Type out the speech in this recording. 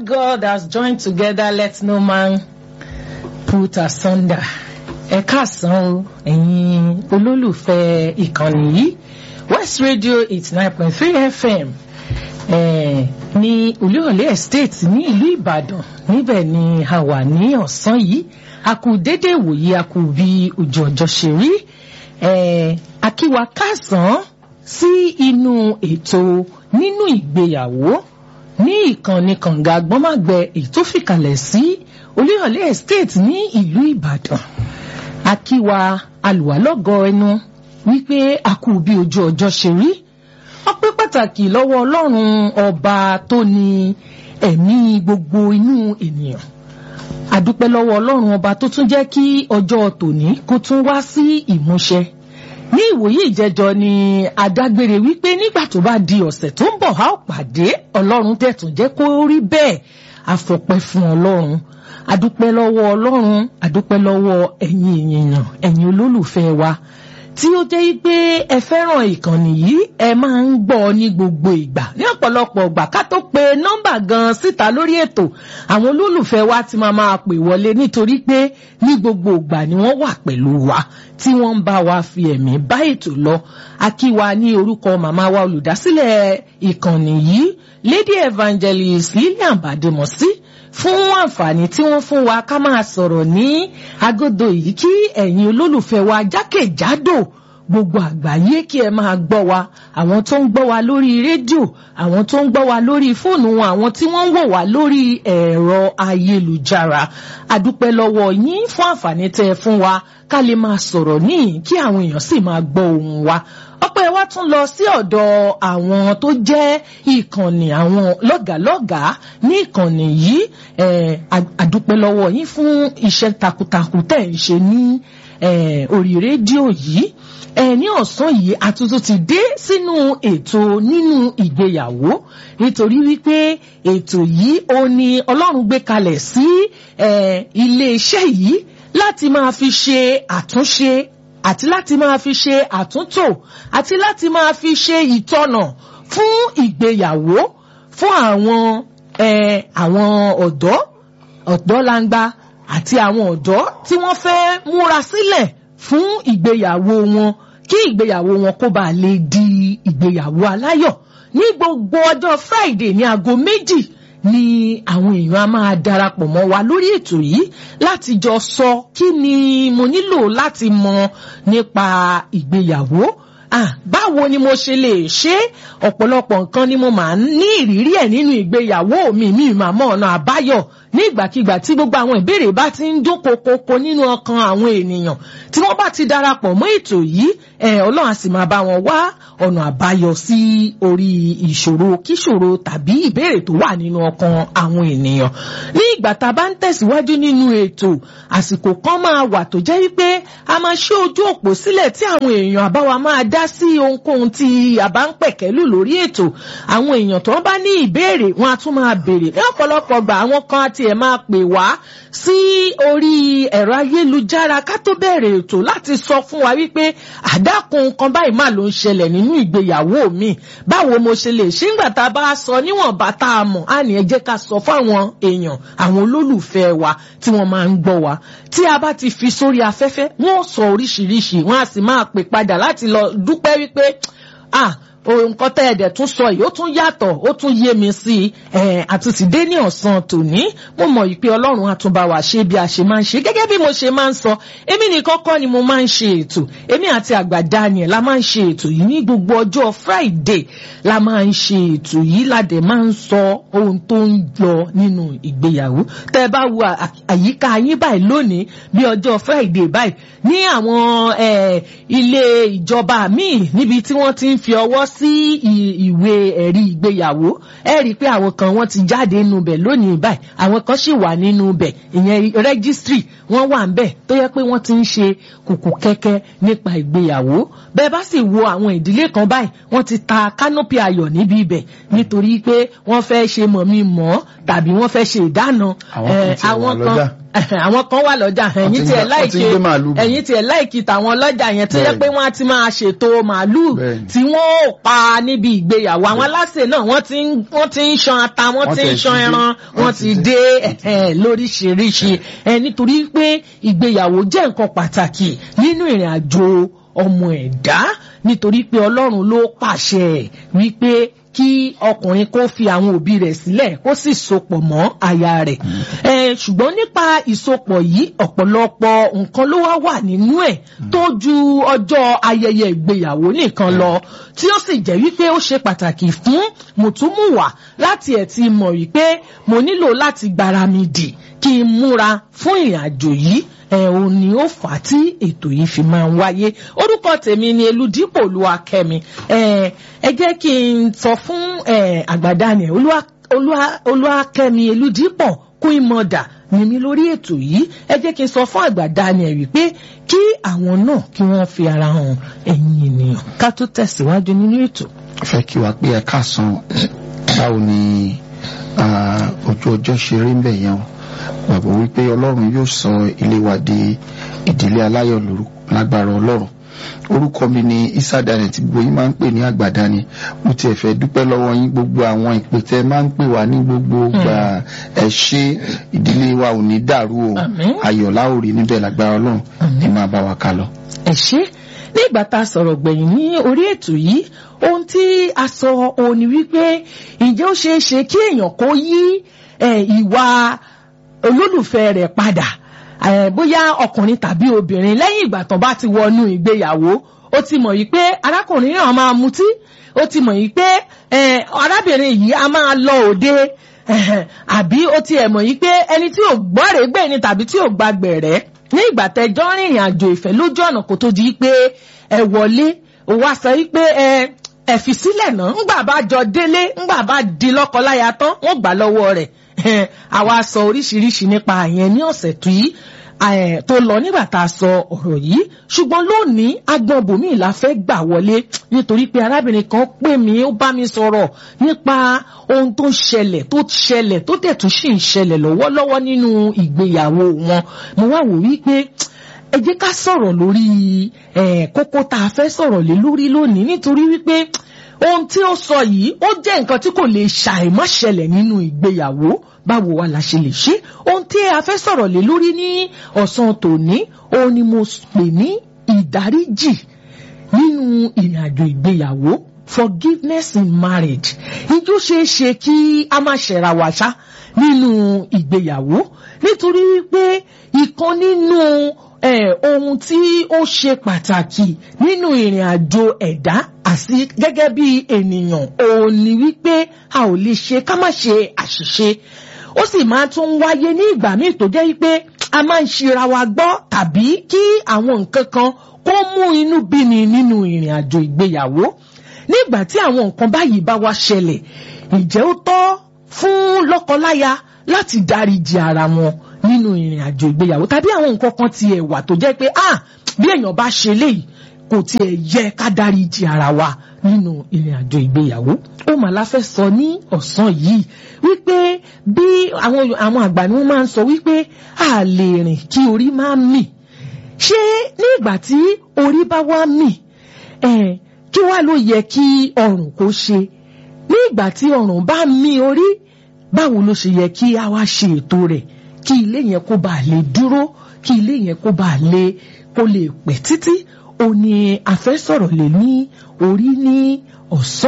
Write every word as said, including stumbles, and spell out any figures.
God has joined together, let no man put asunder. Ẹ káàsán o, ẹ̀yin olólùfẹ́ ìkànnì yìí, West Radio eighty nine point three F M eh, ní Olúyọ̀lé Estate ní ìlú Ìbàdàn. Níbẹ̀ ni a wà ní ọ̀sán yìí. A kú dédé ìwòyí, a kú bí ojú ọjọ́ ṣe rí. Eh, a kí wa káàsán sí inú ètò nínú ìgbéyàwó ní ìkànnì kànga gbọ́nmágbẹ èyí tó fìkàlẹ̀ sí Olúyọ̀lé Estate ní ìlú Ìbàdàn. A kí wa alùwà lọ́gọ ẹnu wípé a kú bí ojú ọjọ́ ṣe rí. Ọpẹ́ pàtàkì lọ́wọ́ Ọlọ́run ọba tó ní ẹ̀mí gbogbo inú ènìyàn. A dúpẹ́ lọ́wọ́ Ọlọ́run ọba tó tún jẹ́ kí ọjọ́ tòní kó tún wá sí ìmúṣẹ. Ní ìwòyí ìjẹjọ ni adágbére wípé nígbà tó bá di ọ̀sẹ̀ tó ń bọ̀ a ó pàdé. Ọlọ́run tẹ̀tún jẹ́ kó rí bẹ́ẹ̀. A fọpẹ́ fún Ọlọ́run. A dúpẹ́ lọ́wọ́ Ọlọ́run, a dúpẹ́ lọ́wọ́ ẹ̀yin èèyàn, ẹ̀yin olólùfẹ́ wa tí ó jẹ́ pé ẹ fẹ́ràn ìkànnì yìí, ẹ máa ń gbọ́ ní gbogbo ìgbà. Ní ọ̀pọ̀lọpọ̀ ìgbà ká tó pe nọ́mbà gan síta lórí ètò, àwọn olólùfẹ́ wa ti máa máa pè wọlé nítorí pé ní gbogbo ìgbà ni wọ́n wà pẹ̀lú wa tí wọ́n ń bá wa fi ẹ̀mí bá ètò lọ. A kí wa ní orúkọ màmá wa olùdásílẹ̀ ìkànnì yìí, Lady Evangelist Lillian Bademọ́sí, fún àǹfààní tí wọ́n fún wa ká máa sọ̀rọ̀ ní agodo yìí kí ẹ̀yin olólùfẹ́ wa jákèjádò gbogbo àgbáyé kí ẹ máa gbọ́ wa, àwọn tó ń gbọ́ wa lórí rédíò, àwọn tó ń gbọ́ wa lórí fóònù wọn, àwọn tí wọ́n ń wò wá lórí ẹ̀rọ ayélujára. A dúpẹ́ lọ́wọ́ yín fún àǹfààní tẹ́ ẹ fún wa ká lè máa sọ̀rọ̀ níyìn kí àwọn èèyàn sì máa gbọ́ ohùn wa. Ọpẹ́ wa tún lọ sí ọ̀dọ̀ àwọn tó jẹ́ ìkànnì, àwọn lọ́gàlọ́gàá ní ìkànnì yìí. A dúpẹ́ lọ́wọ́ yín fún iṣẹ́ takuntakun tẹ́ ń ṣe ní orí rédíò yìí. Ní ọ̀sán yìí a tún ti dé sínú ètò nínú ìgbéyàwó nítorí wípé ètò yìí ó ní Ọlọ́run gbé kalẹ̀ sí ilé iṣẹ́ yìí láti máa fi ṣe àtúnṣe àti láti máa fi ṣe àtúntò àti láti máa fi ṣe ìtọ́nà fún ìgbéyàwó fún àwọn àwọn ọ̀dọ́ ọ̀dọ́langba àti àwọn ọ̀dọ́ tí wọ́n fẹ́ múra sílẹ̀ fún ìgbéyàwó wọn kí ìgbéyàwó wọn kó bá lè di ìgbéyàwó aláyọ̀. Ní gbogbo ọjọ́ Friday ní aago méjì ni àwọn èèyàn a máa darapọ̀ mọ́ wa lórí ètò yìí láti jọ sọ kí ni mo nílò láti mọ̀ nípa ìgbéyàwó. Ah, báwo ni mo ṣe lè ṣe? Ọ̀pọ̀lọpọ̀ nǹkan ni mo máa ń ní ìrírí ẹ̀ nínú ìgbéyàwó mi mi máa mọ̀ ọ̀nà àbáyọ ní ìgbàkigbà tí gbogbo àwọn ìbéèrè bá ti ń dún kokoko nínú ọkàn àwọn ènìyàn tí wọ́n bá ti darapọ̀ mọ́ ètò yìí. ẹ̀ Ọlọ́run á sì máa bá wọn wá ọ̀nà àbáyọ sí orí ìṣòro kíṣòro tàbí ìbéèrè tó wà nínú ọkàn àwọn ènìyàn. Ní ìgbà tá a bá ń tẹ̀síwájú nínú ètò, àsìkò kan máa wà tó jẹ́ wípé a máa ṣí ojú òpó sílẹ̀ tí àwọn èèyàn àbáwa máa dá sí ohunkóhun tí a bá ń pẹ̀kẹ́lù lórí ètò. Àwọn èèyàn tó bá ní ìbéèrè wọn á tún máa béèrè. Ní ọ̀pọ̀lọpọ̀ gbà àwọn kan àti ẹ̀ máa pè wá sí orí ẹ̀rọ ayélujára ká tó bẹ̀rẹ̀ ètò láti sọ fún wa wípé àdákùn nǹkan báyìí máa ló ń ṣẹlẹ̀ nínú ìgbéyàwó mi, báwo mo ṣe lè ṣe. Ńgbà tá a bá sọ níwọ̀nba tá a mọ̀, á ní ẹ jẹ́ ká sọ fáwọn èèyàn, àwọn olólùfẹ́ wa tí wọ́n máa ń gbọ́ wa. Tí a bá ti fi sórí afẹ́fẹ́, wọ́n sọ oríṣiríṣi, wọ́n á sì máa pè padà láti lọ dúpẹ́ wípé ah nǹkan tẹ́ ẹ̀dẹ̀ tún sọ yìí ó tún yàtọ̀, ó tún yé mi sí i. Àti ti dé ní ọ̀sán tòní, mo mọ̀ yìí pé Ọlọ́run á tún bá wa ṣe bí a ṣe máa ń ṣe. Gẹ́gẹ́ bí mo ṣe máa ń sọ, èmi nìkan kọ́ ni mo máa ń ṣe ètò. Èmi àti àgbà Daniel la máa ń ṣe ètò yìí ní gbogbo ọjọ́ Friday. La máa ń ṣe ètò yìí, ládẹ̀ máa ń sọ ohun tó ń lọ nínú ìgbéyàwó. Tẹ́ ẹ bá wo àyíká yín báyìí lónìí bí ọjọ́ Friday báyìí ní àwọn ilé ìjọba míì níbi tí wọ́n ti ń fi ọwọ́ sí ìwé ẹ̀rí ìgbéyàwó, ẹ rí i pé àwọn kan wọ́n ti jáde nínú bẹ̀ lónìí báyìí, àwọn kan sì wà nínú bẹ̀, ìyẹn registry wọ́n wà ń bẹ̀ tó yẹ pé wọ́n ti ń ṣe kùkù kẹ́kẹ́ nípa ìgbéyàwó. Bẹ́ẹ̀ bá sì wo àwọn ìdílé kan báyìí, wọ́n ti ta kánópì ayọ̀ níbi ibẹ̀ nítorí pé wọ́n fẹ́ ṣe mọ̀ mi mọ̀ tàbí wọ́n fẹ́ ṣe ìdáná. Àwọn kan àwọn kan wà lọ́jà ẹ̀yìn tí ẹ̀ láìkí ẹ̀yìn tí ẹ̀ láìkí tàwọn lọ́jà yẹn tó yẹ pé wọ́n á ti máa ṣètò màálù tí wọ́n ò pa níbi ìgbéyàwó àwọn aláṣẹ náà wọ́n ti ń wọ́n ti ń ṣan ata wọ́n ti ń ṣan ẹran wọ́n ti dé lóríṣiríṣi ẹ̀ nítorí pé ìgbéyàwó jẹ́ nǹkan pàtàkì nínú ìrìn àjò ọmọ ẹ̀dá nítorí pé Ọlọ́run ló pàṣẹ wípé kí ọkùnrin kó fi àwọn òbí rẹ̀ sílẹ̀ kó sì sopọ̀ mọ́ aya rẹ̀. ẹ ṣùgbọ́n nípa ìsopọ̀ yìí ọ̀pọ̀lọpọ̀ nǹkan ló wá wà nínú ẹ̀ tó ju ọjọ́ ayẹyẹ ìgbéyàwó nìkan lọ tí ó sì jẹ́ wípé ó ṣe pàtàkì fún mùtúmùwà láti ẹ̀ ti mọ̀ wípé mo nílò láti gbára mi dì kí n múra fún ìrìn àjò yìí ẹ ò ní ó fà á tí ètò yìí fi máa ń wáyé. Orúkọ tèmi ni Elúdípò Olúwakẹ́mi. ẹ ẹ jẹ́ kí n sọ fún àgbàdàní Olúwakẹ́mi Elúdípò Queen Mother ní mi lórí ètò yìí. ẹ jẹ́ kí n sọ fún àgbàdàní ẹ̀ wípé kí àwọn náà kí wọ́n fi ara hàn ẹ̀yin ènìyàn ká tó tẹ̀síwájú nínú ètò. fẹ́ kí wàá pé ẹ káàsán báwo ni ojú ọjọ́ ṣe rí ń bẹ̀ yẹn o gbàgbọ́ wípé Ọlọ́run yóò sọ ilé wa di ìdílé aláyọ̀ lágbára Ọlọ́run. Orúkọ mi ni Isa Daniel tí gbogbo yín máa ń pè ní Àgbàdàní. Mo tiẹ̀ fẹ́ dúpẹ́ lọ́wọ́ yín gbogbo àwọn ìpè tẹ́ máa ń pè wá ní gbogbo gbà ẹ ṣé ìdílé wa ò ní dàrú o ayọ̀ la ó rí níbẹ̀ lágbára Ọlọ́run ẹ máa bá wa ká lọ. ẹ ṣé ní ìgbà tá a sọ̀rọ̀ gbẹ̀yìn ní orí ètò yìí ohun tí a sọ òun ni wípé ǹjẹ́ ó ṣeé ṣe kí èèyàn kó yí ìwà olólùfẹ́ rẹ̀ padà bóyá ọkùnrin tàbí obìnrin lẹ́yìn ìgbà tán bá ti wọnú ìgbéyàwó ó ti mọ̀ yìí pé arákùnrin náà máa mutí ó ti mọ̀ yìí pé arábìnrin yìí a máa lọ òde àbí ó ti ẹ̀ mọ̀ yìí pé ẹni tí ò gbọ́rẹ̀gbẹ̀ ni tàbí tí ò gbàgbẹ̀rẹ̀ ní ìgbà tẹ́jọ́ rìnrìn àjò ìfẹ́ lójú ọ̀nà kó tó di pé ẹ wọlé ó wá sọ yìí pé ẹ ẹ fi sílẹ̀ náà ńgbà bá jọ délé ńgbà bá di lọ́kọláya tán wọ́n gbà lọ́wọ́ rẹ̀ àwa sọ oríṣiríṣi nípa àyẹn ní ọ̀sẹ̀ tó yìí tó lọ nígbà tá a sọ ọ̀rọ̀ yìí ṣùgbọ́n lónìí agbọn bòmíì la fẹ́ gbà wọlé nítorí pé arábìnrin kan pè mí ó bá mi sọ̀rọ̀ nípa ohun tó ń ṣẹlẹ̀ tó ṣẹlẹ̀ tó dẹ̀ tún sì ń ṣẹlẹ̀ lọ́wọ́lọ́wọ́ nínú ìgbéyàwó wọn mo wá wò wípé ẹ jẹ́ ká sọ̀rọ̀ lórí kókó tá a fẹ́ sọ̀rọ̀ lé lórí lónìí nítorí wípé ohun tí ó sọ yìí ó jẹ́ nǹkan tí kò lè ṣàìmọ́ ṣẹlẹ̀ nínú ìgbéyàwó báwo wá la ṣe lè ṣe ohun tí a fẹ́ sọ̀rọ̀ lé lórí ní ọ̀sán tòní òun ni mo pè ní ìdáríjì nínú ìrìn àjò ìgbéyàwó forgiveness in marriage. Ijó ṣeé ṣe kí a má ṣẹ̀ra wá ṣá nínú ìgbéyàwó nítorí wípé ìkan nínú Eh, ohun tí ó ṣe pàtàkì nínú ìrìn àjò ẹ̀dá àti gẹ́gẹ́ bí ènìyàn òun ni wípé a ò lè ṣe ká má ṣe àṣìṣe ó sì máa tún wáyé ní ìgbà míì tó jẹ́ wípé a máa ń ṣera wa gbọ́ tàbí kí àwọn nǹkan kan kó mú inú bíni nínú ìrìn àjò ìgbéyàwó nígbà tí àwọn nǹkan báyìí bá wá ṣẹlẹ̀ ǹjẹ́ ó tọ́ fún lọ́kọláya láti dáríjì ara wọn nínú ìrìn àjò ìgbéyàwó tàbí àwọn nǹkan kan ti ẹ̀ wà tó jẹ́ pé ah bí èèyàn bá ṣe léyìí kò tiẹ̀ yẹ ká dáríjì ara wa nínú ìrìn àjò ìgbéyàwó. ó mà la fẹ́ sọ ní ọ̀sán yìí wípé bí àwọn àwọn àgbà ni wọ́n máa ń sọ wípé a lè rìn kí orí máa mì ṣé ní ìgbà tí orí bá wá mì ẹ̀ kí wá ló yẹ kí ọrùn kó ṣe ní ìgbà tí ọrùn bá mì orí báwo ló ṣe yẹ kí a wá ṣe ètò rẹ̀ kí ilé yẹn kó bá lè dúró kí ilé yẹn kó bá lè kó lè pẹ́ títí ó ní a fẹ́ sọ̀rọ̀ lé ní orí ní ọ̀sán.